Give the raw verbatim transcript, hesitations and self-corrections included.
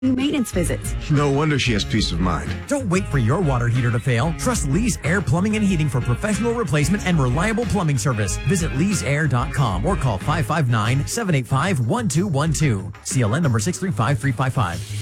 maintenance visits. No wonder she has peace of mind. Don't wait for your water heater to fail. Trust Lee's Air Plumbing and Heating for professional replacement and reliable plumbing service. Visit lees air dot com or call five five nine, seven eight five, one two one two. C L N number six three five three five five.